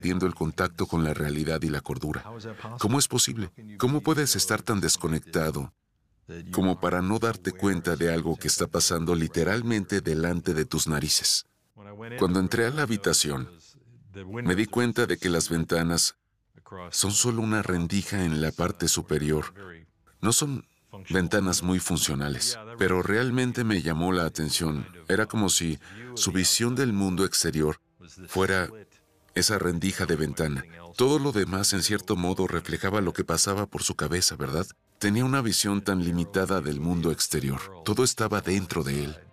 perdiendo el contacto con la realidad y la cordura. ¿Cómo es posible? ¿Cómo puedes estar tan desconectado como para no darte cuenta de algo que está pasando literalmente delante de tus narices? Cuando entré a la habitación, me di cuenta de que las ventanas son solo una rendija en la parte superior. No son ventanas muy funcionales, pero realmente me llamó la atención. Era como si su visión del mundo exterior fuera esa rendija de ventana. Todo lo demás, en cierto modo, reflejaba lo que pasaba por su cabeza, ¿verdad? Tenía una visión tan limitada del mundo exterior. Todo estaba dentro de él.